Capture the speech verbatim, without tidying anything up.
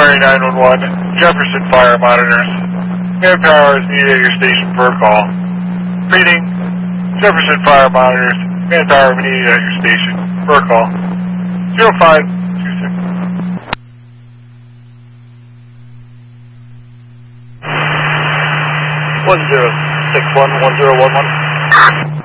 Army nine one one, Jefferson Fire Monitors. Manpower is needed at your station per call. Repeating, Jefferson Fire Monitors. Manpower is needed at your station per call. zero five two six. one zero six one, one zero one one.